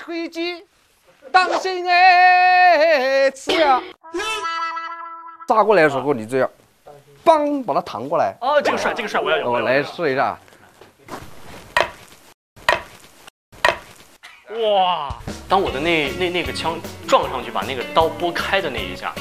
吹鸡，当心哎吃呀！炸过来的时候，你这样，梆把它弹过来。 哦，这个帅，我要有。 我来试一下。 哇！当我的那个枪撞上去，把那个刀拨开的那一下，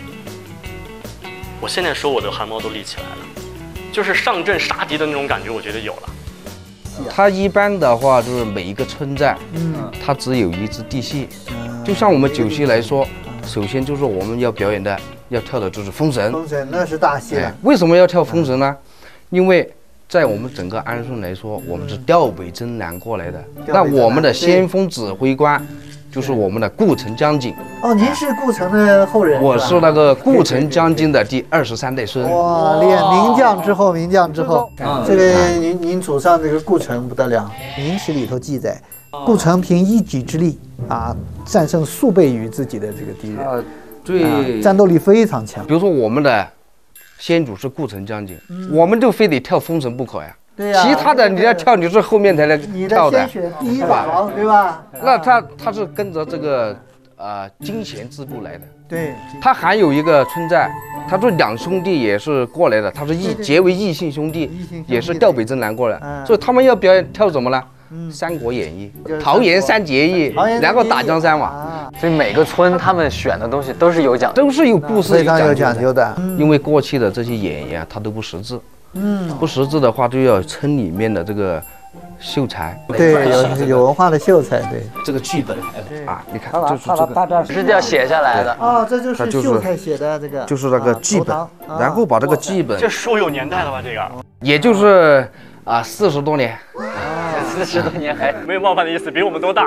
我现在说我的汗毛都立起来了，就是上阵杀敌的那种感觉，我觉得有了。 它一般的话就是每一个村寨，它只有一支地戏，就像我们九戏来说，首先就是我们要表演的、要跳的就是封神。 封神那是大戏了。 为什么要跳封神呢？因为在我们整个安顺来说，我们是调北征南过来的，那我们的先锋指挥官就是我们的顾城将军。 哦，您是顾城的后人？ 我是那个顾城将军的第23代孙。 哇，练名将之后，名将之后，这个您祖上这个顾城不得了，明史里头记载，顾城凭一己之力啊，战胜数倍于自己的这个敌人， 对， 战斗力非常强。 比如说我们的先祖是顾城将军，我们就非得跳封神不可呀。 对呀， 其他的你要跳，你是后面才来跳的。 你的鲜血第一宝，对吧？ 那他是跟着这个金钱支部来的。 对， 他还有一个村寨，他说两兄弟也是过来的，他是结为异姓兄弟，也是调北征南过来，所以他们要表演跳什么呢？《三国演义》桃园三结义，然后打江山嘛。 所以每个村他们选的东西都是有讲究， 都是有故事， 非常有讲究的。 因为过去的这些演员啊，他都不识字。不识字的话，就要村里面的这个秀才， 对，有文化的秀才，对， 这个剧本啊，你看，就是这个是要写下来的。 哦，这就是秀才写的这个， 就是那个剧本，然后把这个剧本， 这书有年代了吧？这个， 也就是40多年 ，40多年还没有冒犯的意思，比我们都大。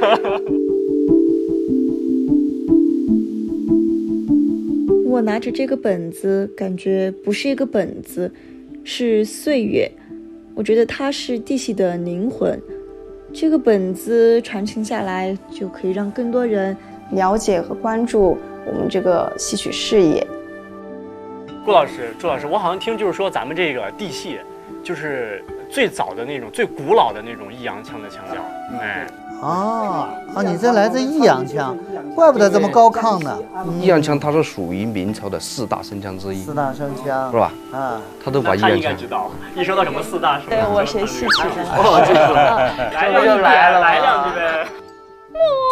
我拿着这个本子，感觉不是一个本子，是岁月。我觉得它是地戏的灵魂。这个本子传承下来，就可以让更多人了解和关注我们这个戏曲事业。 朱老师，我好像听就是说咱们这个地戏，就是最早的那种、最古老的那种益阳腔的腔调。哎， 你这来自益阳腔，怪不得这么高亢呢。 益阳腔它是属于明朝的4大声腔之一，4 大声腔是吧？他都把益阳腔。 他应该知道，一说到什么4大， 对，我学戏曲的。 来两句呗。